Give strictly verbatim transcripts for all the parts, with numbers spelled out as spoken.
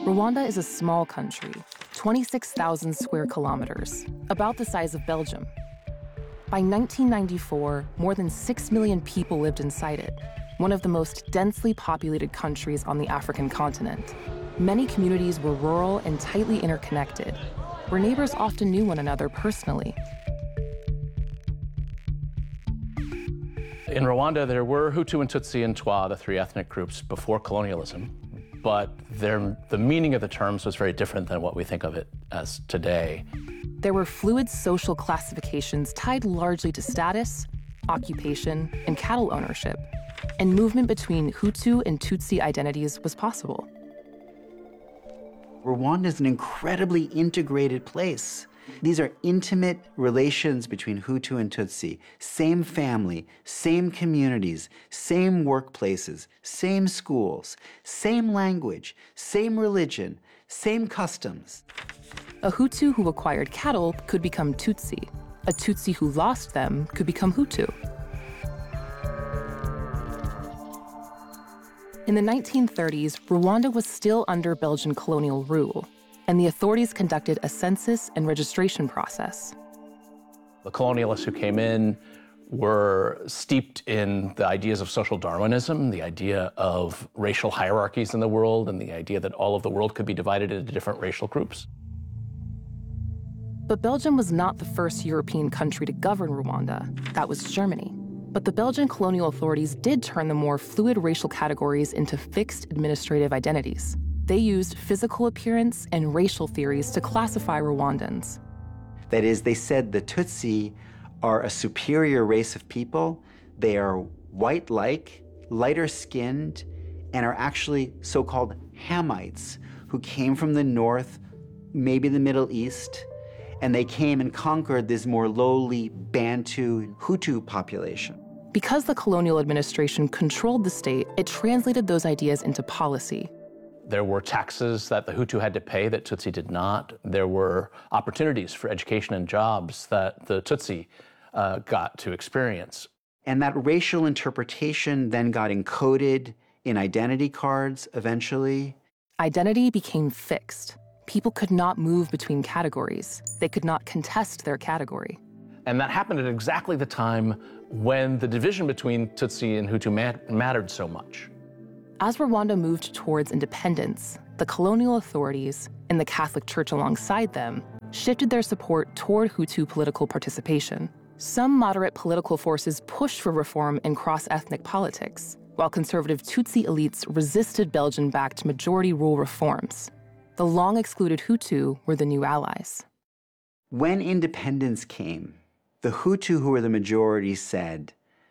Rwanda is a small country, twenty-six thousand square kilometers, about the size of Belgium. By nineteen ninety-four, more than six million people lived inside it, one of the most densely populated countries on the African continent. Many communities were rural and tightly interconnected, where neighbors often knew one another personally. In Rwanda, there were Hutu and Tutsi and Twa, the three ethnic groups, before colonialism, but the meaning of the terms was very different than what we think of it as today. There were fluid social classifications tied largely to status, occupation, and cattle ownership, and movement between Hutu and Tutsi identities was possible. Rwanda is an incredibly integrated place. These are intimate relations between Hutu and Tutsi. Same family, same communities, same workplaces, same schools, same language, same religion, same customs. A Hutu who acquired cattle could become Tutsi. A Tutsi who lost them could become Hutu. In the nineteen thirties, Rwanda was still under Belgian colonial rule, and the authorities conducted a census and registration process. The colonialists who came in were steeped in the ideas of social Darwinism, the idea of racial hierarchies in the world, and the idea that all of the world could be divided into different racial groups. But Belgium was not the first European country to govern Rwanda. That was Germany. But the Belgian colonial authorities did turn the more fluid racial categories into fixed administrative identities. They used physical appearance and racial theories to classify Rwandans. That is, they said the Tutsi are a superior race of people. They are white-like, lighter-skinned, and are actually so-called Hamites, who came from the north, maybe the Middle East, and they came and conquered this more lowly Bantu Hutu population. Because the colonial administration controlled the state, it translated those ideas into policy. There were taxes that the Hutu had to pay that Tutsi did not. There were opportunities for education and jobs that the Tutsi uh, got to experience. And that racial interpretation then got encoded in identity cards eventually. Identity became fixed. People could not move between categories. They could not contest their category. And that happened at exactly the time when the division between Tutsi and Hutu mat- mattered so much. As Rwanda moved towards independence, the colonial authorities, and the Catholic Church alongside them, shifted their support toward Hutu political participation. Some moderate political forces pushed for reform in cross-ethnic politics, while conservative Tutsi elites resisted Belgian-backed majority rule reforms. The long-excluded Hutu were the new allies. When independence came, the Hutu, who were the majority, said,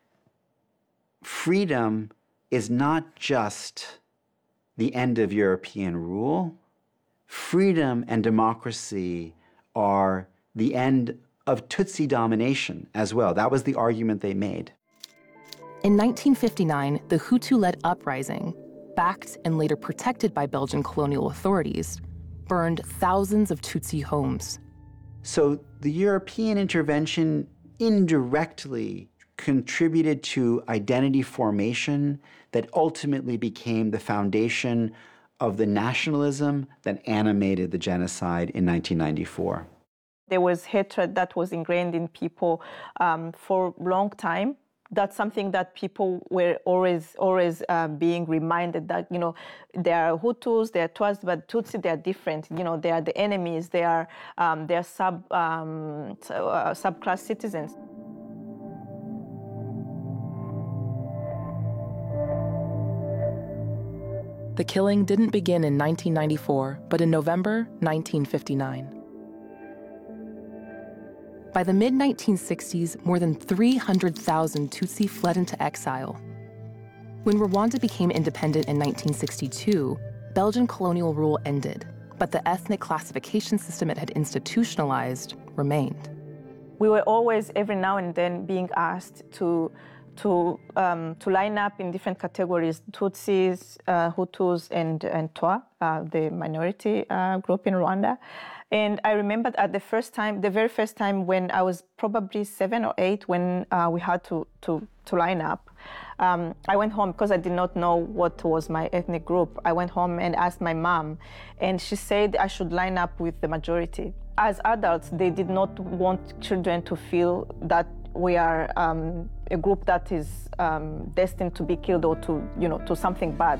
freedom is not just the end of European rule. Freedom and democracy are the end of Tutsi domination as well. That was the argument they made. In nineteen fifty-nine, the Hutu-led uprising, backed and later protected by Belgian colonial authorities, burned thousands of Tutsi homes. So the European intervention indirectly contributed to identity formation that ultimately became the foundation of the nationalism that animated the genocide in nineteen ninety-four. There was hatred that was ingrained in people um, for a long time. That's something that people were always, always uh, being reminded that, you know, there are Hutus, there are Twas, but Tutsi, they are different. You know, they are the enemies. They are, um, they are sub, um, uh, subclass citizens. The killing didn't begin in nineteen ninety-four, but in November nineteen fifty-nine. By the mid nineteen sixties, more than three hundred thousand Tutsi fled into exile. When Rwanda became independent in nineteen sixty-two, Belgian colonial rule ended, but the ethnic classification system it had institutionalized remained. We were always, every now and then, being asked to to um, to line up in different categories: Tutsis, uh, Hutus, and and Twa, uh, the minority uh, group in Rwanda. And I remember at the first time, the very first time when I was probably seven or eight, when uh, we had to, to, to line up, um, I went home because I did not know what was my ethnic group. I went home and asked my mom, and she said I should line up with the majority. As adults, they did not want children to feel that we are um, a group that is um, destined to be killed or to, you know, to something bad.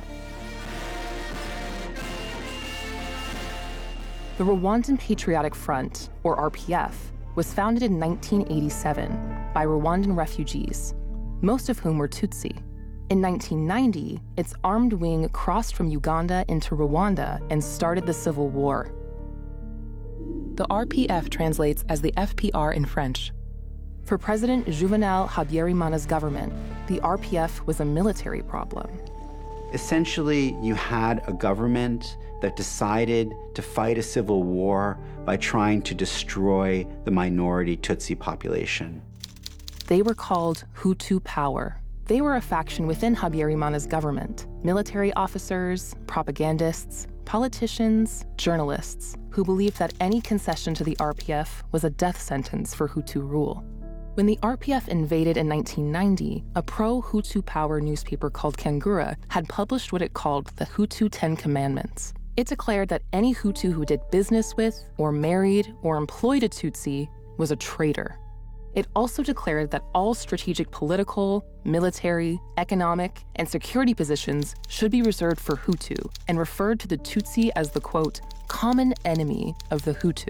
The Rwandan Patriotic Front, or R P F, was founded in nineteen eighty-seven by Rwandan refugees, most of whom were Tutsi. In nineteen ninety, its armed wing crossed from Uganda into Rwanda and started the civil war. The R P F translates as the F P R in French. For President Juvenal Habyarimana's government, the R P F was a military problem. Essentially, you had a government that decided to fight a civil war by trying to destroy the minority Tutsi population. They were called Hutu Power. They were a faction within Habyarimana's government, military officers, propagandists, politicians, journalists, who believed that any concession to the R P F was a death sentence for Hutu rule. When the R P F invaded in nineteen ninety, a pro-Hutu Power newspaper called Kangura had published what it called the Hutu Ten Commandments. It declared that any Hutu who did business with, or married, or employed a Tutsi was a traitor. It also declared that all strategic political, military, economic, and security positions should be reserved for Hutu, and referred to the Tutsi as the, quote, common enemy of the Hutu.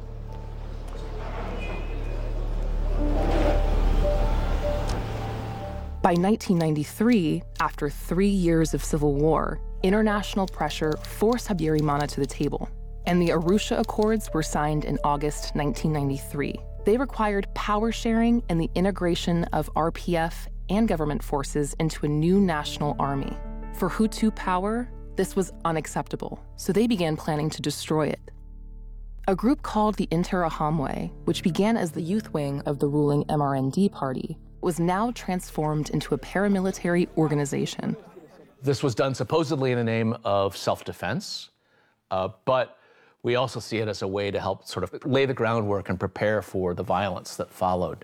By nineteen ninety-three, after three years of civil war, international pressure forced Habyarimana to the table, and the Arusha Accords were signed in August nineteen ninety-three. They required power sharing and the integration of R P F and government forces into a new national army. For Hutu Power, this was unacceptable, so they began planning to destroy it. A group called the Interahamwe, which began as the youth wing of the ruling M R N D party, was now transformed into a paramilitary organization. This was done supposedly in the name of self-defense, uh, but we also see it as a way to help sort of lay the groundwork and prepare for the violence that followed.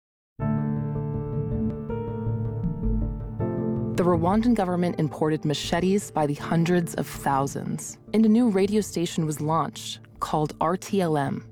The Rwandan government imported machetes by the hundreds of thousands, and a new radio station was launched called R T L M.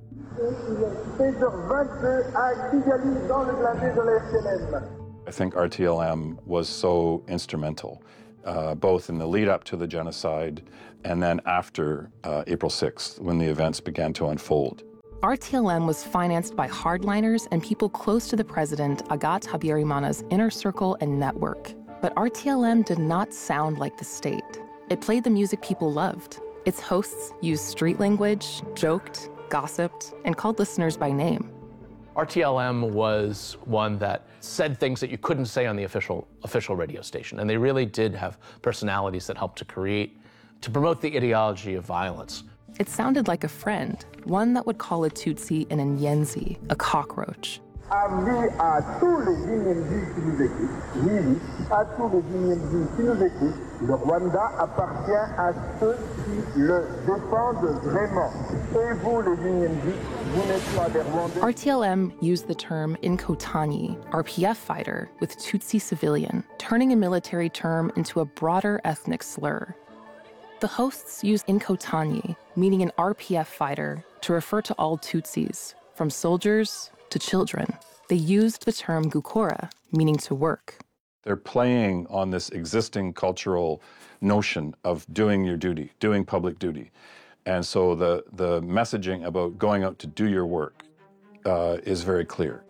I think R T L M was so instrumental, uh, both in the lead up to the genocide and then after uh, April sixth, when the events began to unfold. R T L M was financed by hardliners and people close to the president, Agathe Habyarimana's inner circle and network. But R T L M did not sound like the state. It played the music people loved. Its hosts used street language, joked, gossiped, and called listeners by name. R T L M was one that said things that you couldn't say on the official official radio station, and they really did have personalities that helped to create, to promote the ideology of violence. It sounded like a friend, one that would call a Tutsi an Nyenzi, a cockroach. Avis à tous les Nyenzi qui nous écoutent, oui, à tous les Nyenzi qui nous écoutent, le Rwanda appartient à ceux qui le défendent vraiment. Et vous, les Nyenzi, vous n'êtes pas des Rwandais. R T L M used the term Inkotanyi, R P F fighter, with Tutsi civilian, turning a military term into a broader ethnic slur. The hosts used Inkotanyi, meaning an R P F fighter, to refer to all Tutsis, from soldiers to children. They used the term Gukora, meaning to work. They're playing on this existing cultural notion of doing your duty, doing public duty. And so the, the messaging about going out to do your work uh, is very clear.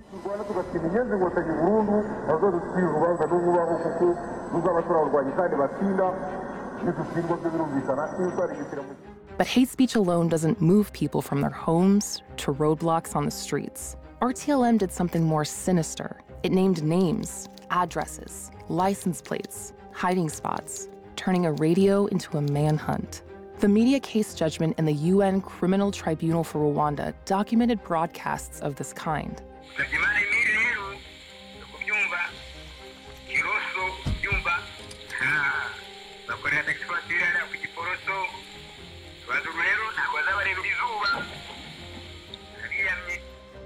But hate speech alone doesn't move people from their homes to roadblocks on the streets. R T L M did something more sinister. It named names, addresses, license plates, hiding spots, turning a radio into a manhunt. The media case judgment in the U N Criminal Tribunal for Rwanda documented broadcasts of this kind.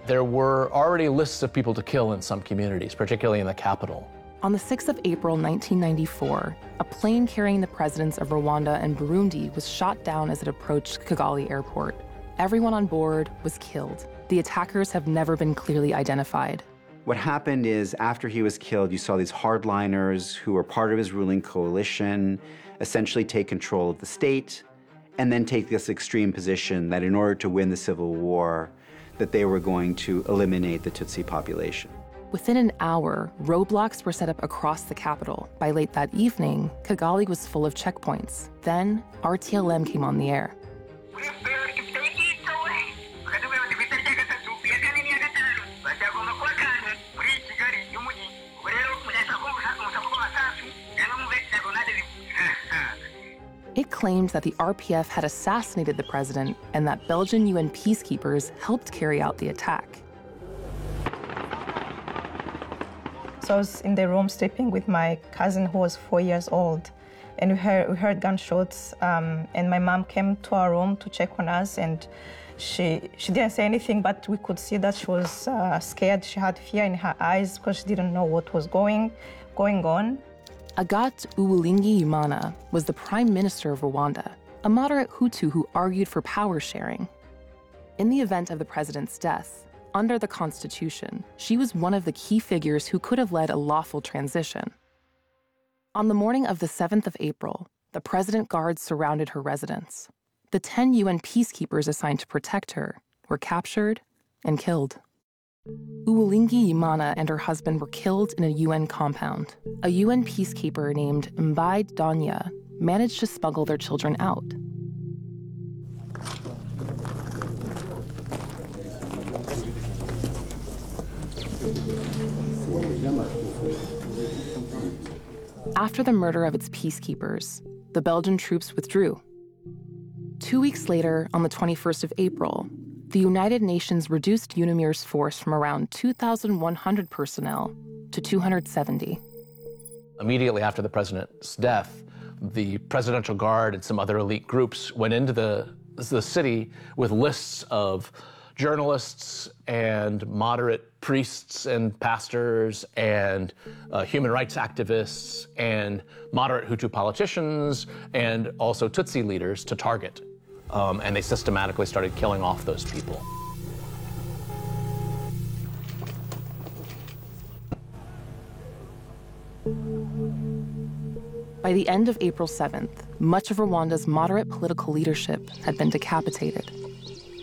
There were already lists of people to kill in some communities, particularly in the capital. On the sixth of April, nineteen ninety-four, a plane carrying the presidents of Rwanda and Burundi was shot down as it approached Kigali Airport. Everyone on board was killed. The attackers have never been clearly identified. What happened is, after he was killed, you saw these hardliners who were part of his ruling coalition essentially take control of the state and then take this extreme position that in order to win the civil war, that they were going to eliminate the Tutsi population. Within an hour, roadblocks were set up across the capital. By late that evening, Kigali was full of checkpoints. Then, R T L M came on the air. It claimed that the R P F had assassinated the president and that Belgian U N peacekeepers helped carry out the attack. So I was in the room sleeping with my cousin who was four years old, and we heard, we heard gunshots, um, and my mom came to our room to check on us, and she, she didn't say anything, but we could see that she was uh, scared. She had fear in her eyes because she didn't know what was going, going on. Agathe Uwilingiyimana was the prime minister of Rwanda, a moderate Hutu who argued for power sharing. In the event of the president's death, under the Constitution, she was one of the key figures who could have led a lawful transition. On the morning of the seventh of April, the president guards surrounded her residence. The ten U N peacekeepers assigned to protect her were captured and killed. Uwilingiyimana and her husband were killed in a U N compound. A U N peacekeeper named Mbaye Donya managed to smuggle their children out. After the murder of its peacekeepers, the Belgian troops withdrew. Two weeks later, on the twenty-first of April, the United Nations reduced UNAMIR's force from around two thousand one hundred personnel to two hundred seventy. Immediately after the president's death, the Presidential Guard and some other elite groups went into the, the city with lists of journalists and moderate priests and pastors and uh, human rights activists and moderate Hutu politicians and also Tutsi leaders to target. Um, and they systematically started killing off those people. By the end of April seventh, much of Rwanda's moderate political leadership had been decapitated.